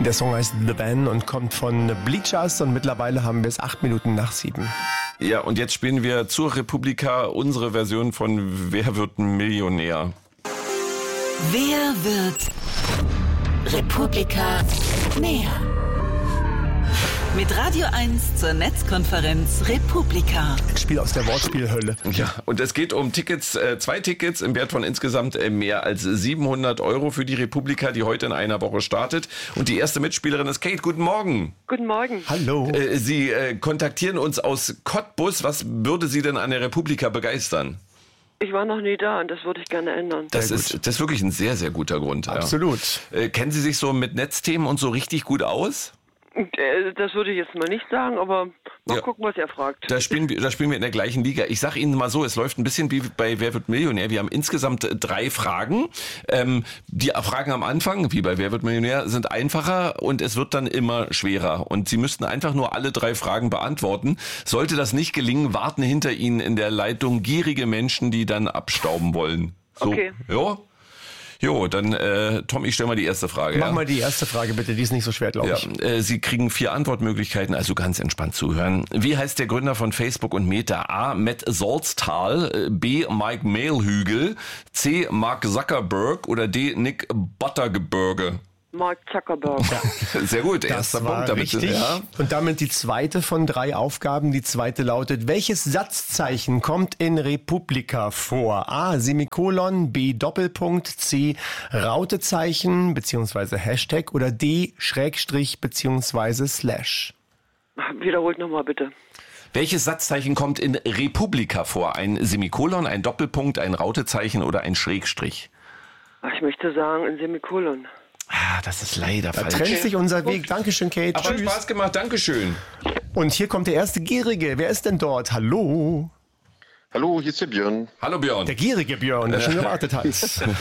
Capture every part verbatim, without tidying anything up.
Der Song heißt The Van und kommt von Bleachers und mittlerweile haben wir es acht Minuten nach sieben. Ja, und jetzt spielen wir zur Republika unsere Version von Wer wird Millionär? Wer wird Republika näher? Mit Radio eins zur Netzkonferenz Republika. Spiel aus der Wortspielhölle. Ja, und es geht um Tickets, äh, zwei Tickets im Wert von insgesamt äh, mehr als siebenhundert Euro für die Republika, die heute in einer Woche startet. Und die erste Mitspielerin ist Kate. Guten Morgen. Guten Morgen. Hallo. Äh, Sie äh, kontaktieren uns aus Cottbus. Was würde Sie denn an der Republika begeistern? Ich war noch nie da und das würde ich gerne ändern. Das ist, das ist wirklich ein sehr, sehr guter Grund. Absolut. Ja. Äh, kennen Sie sich so mit Netzthemen und so richtig gut aus? Das würde ich jetzt mal nicht sagen, aber mal Ja. gucken, was er fragt. Da spielen, wir, da spielen wir in der gleichen Liga. Ich sage Ihnen mal so, es läuft ein bisschen wie bei Wer wird Millionär. Wir haben insgesamt drei Fragen. Ähm, die Fragen am Anfang, wie bei Wer wird Millionär, sind einfacher und es wird dann immer schwerer. Und Sie müssten einfach nur alle drei Fragen beantworten. Sollte das nicht gelingen, warten hinter Ihnen in der Leitung gierige Menschen, die dann abstauben wollen. So, Okay. Ja? Jo, dann äh, Tom, ich stelle mal die erste Frage. Mach ja? mal die erste Frage bitte, die ist nicht so schwer, glaube Ja, ich. äh, Sie kriegen vier Antwortmöglichkeiten, also ganz entspannt zuhören. Wie heißt der Gründer von Facebook und Meta? A. Matt Salztal, B. Mike Mehlhügel, C. Mark Zuckerberg oder D. Nick Buttergebirge? Mark Zuckerberg. Sehr gut, Das erster war Punkt. Damit richtig. Ja. Und damit die zweite von drei Aufgaben. Die zweite lautet, welches Satzzeichen kommt in Republika vor? A. Semikolon, B. Doppelpunkt, C. Rautezeichen beziehungsweise Hashtag oder D. Schrägstrich beziehungsweise Slash. Wiederholt nochmal bitte. Welches Satzzeichen kommt in Republika vor? Ein Semikolon, ein Doppelpunkt, ein Rautezeichen oder ein Schrägstrich? Ach, ich möchte sagen, ein Semikolon. Ah, das ist leider Da falsch. trennt sich unser Weg. Dankeschön, Kate. Aber hat Tschüss. Spaß gemacht, Dankeschön. Und hier kommt der erste Gierige. Wer ist denn dort? Hallo? Hallo, hier ist der Björn. Hallo Björn. Der gierige Björn, der schon gewartet hat.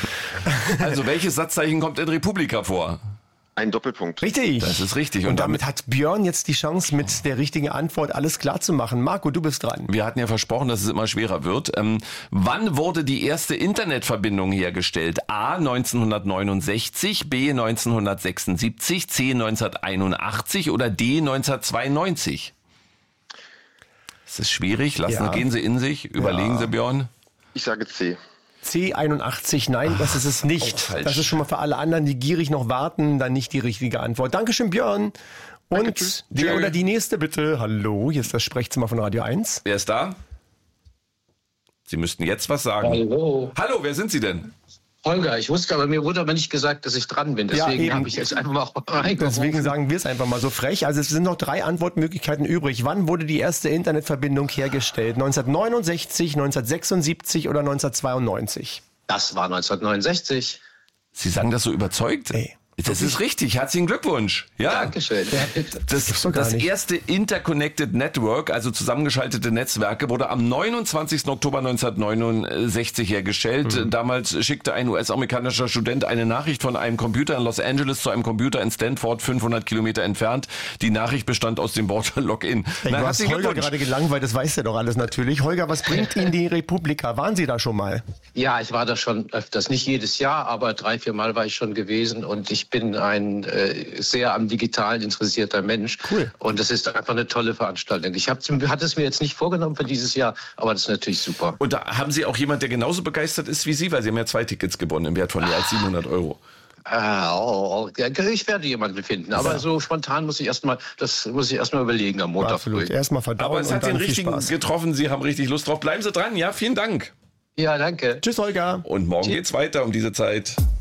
Also welches Satzzeichen kommt in Republika vor? Ein Doppelpunkt. Richtig. Das ist richtig. Und damit hat Björn jetzt die Chance, mit der richtigen Antwort alles klar zu machen. Marco, du bist dran. Wir hatten ja versprochen, dass es immer schwerer wird. Ähm, wann wurde die erste Internetverbindung hergestellt? A. neunzehnhundertneunundsechzig, B. neunzehnhundertsechsundsiebzig, C. neunzehnhunderteinundachtzig oder D. neunzehnhundertzweiundneunzig? Das ist schwierig. Lassen, Ja. Gehen Sie in sich. Überlegen Ja. Sie, Björn. Ich sage C. C einundachtzig, nein, das ist es nicht. auch falsch. Das ist schon mal für alle anderen, die gierig noch warten, dann nicht die richtige Antwort. Dankeschön, Björn. Und tschüss. der Tschö. oder die nächste bitte. Hallo, hier ist das Sprechzimmer von Radio eins. Wer ist da? Sie müssten jetzt was sagen. Hallo. Hallo, wer sind Sie denn? Holger, ich wusste aber, mir wurde aber nicht gesagt, dass ich dran bin. Ja, Deswegen eben. habe ich jetzt einfach mal reingerufen. Deswegen sagen wir es einfach mal so frech. Also es sind noch drei Antwortmöglichkeiten übrig. Wann wurde die erste Internetverbindung hergestellt? neunzehnhundertneunundsechzig, neunzehnhundertsechsundsiebzig oder neunzehnhundertzweiundneunzig? Das war neunzehnhundertneunundsechzig. Sie sagen das so überzeugt? Ey. Das ist richtig. Herzlichen Glückwunsch. Ja. Dankeschön. Das, gibt's doch gar das nicht. erste Interconnected Network, also zusammengeschaltete Netzwerke, wurde am neunundzwanzigsten Oktober neunzehnhundertneunundsechzig hergestellt. Mhm. Damals schickte ein U S-amerikanischer Student eine Nachricht von einem Computer in Los Angeles zu einem Computer in Stanford, fünfhundert Kilometer entfernt. Die Nachricht bestand aus dem Wort Login. Hey, Na, du hast herzlichen Holger Glückwunsch. gerade gelangweilt, das weiß er doch alles natürlich. Holger, was bringt Ihnen die Republika? Waren Sie da schon mal? Ja, ich war da schon öfters, nicht jedes Jahr, aber drei, vier Mal war ich schon gewesen und ich bin ein äh, sehr am Digitalen interessierter Mensch. Cool. Und das ist einfach eine tolle Veranstaltung. Ich hab, hatte es mir jetzt nicht vorgenommen für dieses Jahr, aber das ist natürlich super. Und da haben Sie auch jemand, der genauso begeistert ist wie Sie, weil Sie haben ja zwei Tickets gewonnen im Wert von mehr als siebenhundert Euro. Ah, oh, oh, ich werde jemanden finden, aber so spontan muss ich erstmal, das muss ich erstmal überlegen am Montag Absolut. früh. Erstmal verdauen Aber es und hat dann den viel richtigen Spaß. getroffen. Sie haben richtig Lust drauf. Bleiben Sie dran. Ja, vielen Dank. Ja, danke. Tschüss, Holger. Und morgen geht's weiter um diese Zeit.